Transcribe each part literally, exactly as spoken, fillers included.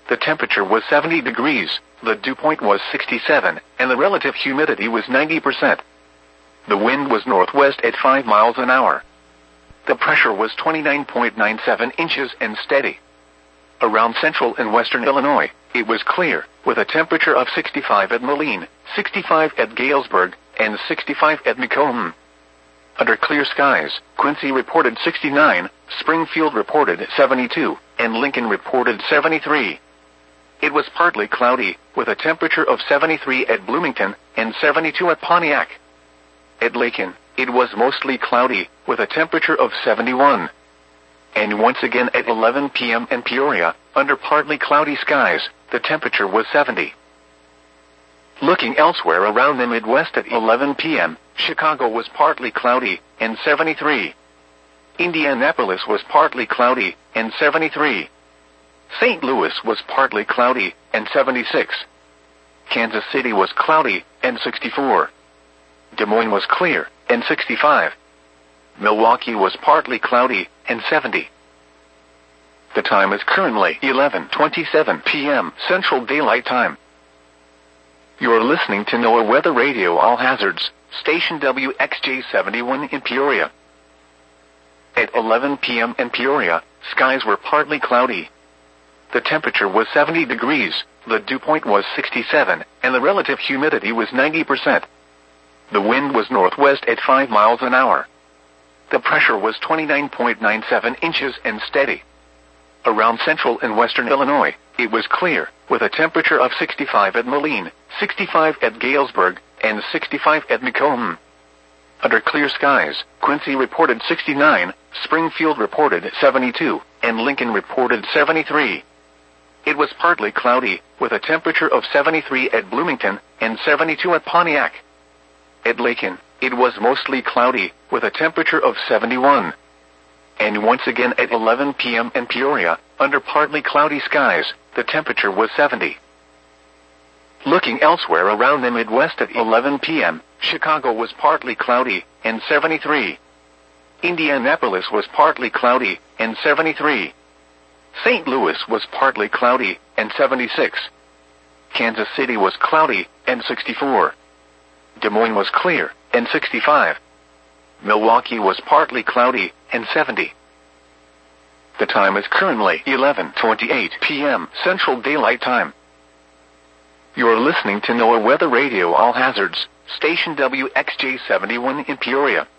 The temperature was seventy degrees, the dew point was sixty-seven, and the relative humidity was ninety percent. The wind was northwest at five miles an hour. The pressure was twenty-nine point nine seven inches and steady. Around central and western Illinois, it was clear, with a temperature of sixty-five at Moline, sixty-five at Galesburg, and sixty-five at Macomb. Under clear skies, Quincy reported sixty-nine, Springfield reported seventy-two, and Lincoln reported seventy-three. It was partly cloudy, with a temperature of seventy-three at Bloomington and seventy-two at Pontiac. At Lakin, it was mostly cloudy, with a temperature of seventy-one. And once again at eleven p m in Peoria, under partly cloudy skies, the temperature was seventy. Looking elsewhere around the Midwest at eleven p m, Chicago was partly cloudy, and seventy-three. Indianapolis was partly cloudy, and seventy-three. Saint Louis was partly cloudy, and seventy-six. Kansas City was cloudy, and sixty-four. Des Moines was clear, and sixty-five. Milwaukee was partly cloudy, and seventy. The time is currently eleven twenty-seven p m Central Daylight Time. You are listening to NOAA Weather Radio All Hazards, station W X J seventy-one in Peoria. At eleven p m in Peoria, skies were partly cloudy. The temperature was seventy degrees, the dew point was sixty-seven, and the relative humidity was ninety percent. The wind was northwest at five miles an hour. The pressure was twenty-nine point nine seven inches and steady. Around central and western Illinois, it was clear, with a temperature of sixty-five at Moline, sixty-five at Galesburg, and sixty-five at Macomb. Under clear skies, Quincy reported sixty-nine, Springfield reported seventy-two, and Lincoln reported seventy-three. It was partly cloudy, with a temperature of seventy-three at Bloomington and seventy-two at Pontiac. At Lakin, it was mostly cloudy, with a temperature of seventy-one. And once again at eleven p m in Peoria, under partly cloudy skies, the temperature was seventy. Looking elsewhere around the Midwest at eleven p m, Chicago was partly cloudy, and seventy-three. Indianapolis was partly cloudy, and seventy-three. Saint Louis was partly cloudy, and seventy-six. Kansas City was cloudy, and sixty-four. Des Moines was clear, and sixty-five. Milwaukee was partly cloudy, and seventy. The time is currently eleven twenty-eight p m Central Daylight Time. You are listening to NOAA Weather Radio All Hazards, station W X J seventy-one in Peoria.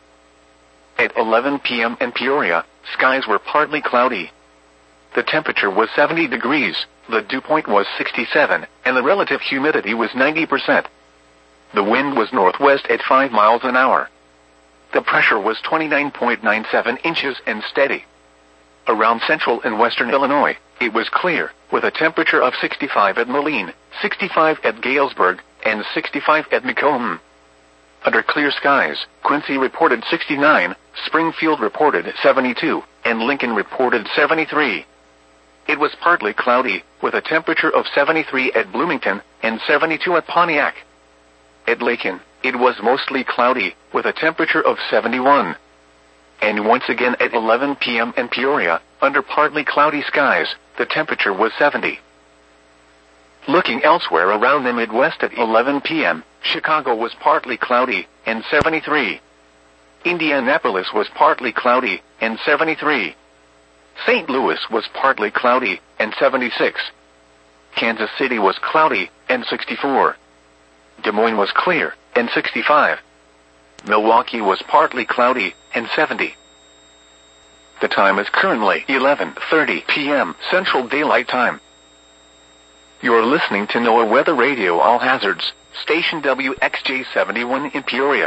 At eleven p m in Peoria, skies were partly cloudy. The temperature was seventy degrees, the dew point was sixty-seven, and the relative humidity was ninety percent. The wind was northwest at five miles an hour. The pressure was twenty-nine point nine seven inches and steady. Around central and western Illinois, it was clear, with a temperature of sixty-five at Moline, sixty-five at Galesburg, and sixty-five at Macomb. Under clear skies, Quincy reported sixty-nine, Springfield reported seventy-two, and Lincoln reported seventy-three. It was partly cloudy, with a temperature of seventy-three at Bloomington and seventy-two at Pontiac. At Lakin, it was mostly cloudy, with a temperature of seventy-one. And once again at eleven p m in Peoria, under partly cloudy skies, the temperature was seventy. Looking elsewhere around the Midwest at eleven p m, Chicago was partly cloudy, and seventy-three. Indianapolis was partly cloudy, and seventy-three. Saint Louis was partly cloudy, and seventy-six. Kansas City was cloudy, and sixty-four. Des Moines was clear, and sixty-five. Milwaukee was partly cloudy, and seventy. The time is currently eleven thirty p m Central Daylight Time. You are listening to NOAA Weather Radio All Hazards, station W X J seventy-one in Peoria.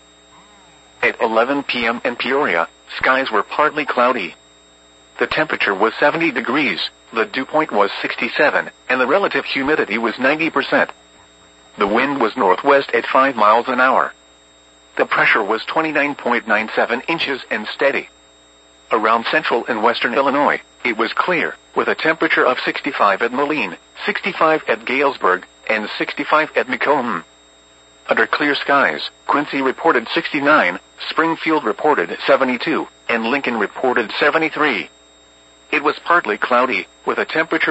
At eleven p m in Peoria, skies were partly cloudy. The temperature was seventy degrees, the dew point was sixty-seven, and the relative humidity was ninety percent. The wind was northwest at five miles an hour. The pressure was twenty-nine point nine seven inches and steady. Around central and western Illinois, it was clear, with a temperature of sixty-five at Moline, sixty-five at Galesburg, and sixty-five at Macomb. Under clear skies, Quincy reported sixty-nine, Springfield reported seventy-two, and Lincoln reported seventy-three. It was partly cloudy, with a temperature